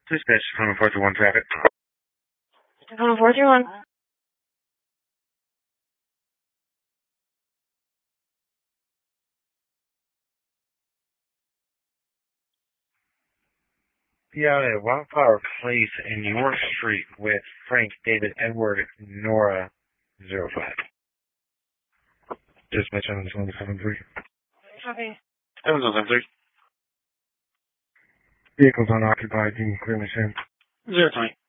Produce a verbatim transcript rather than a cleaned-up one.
Dispatch one four three one traffic. one four three one. Be out at Wildflower Place in York Street with Frank, David, Edward, Nora, zero five. Dispatch on one seven three. Copy. seven seven three. Vehicles unoccupied, you can clear me soon. zero twenty.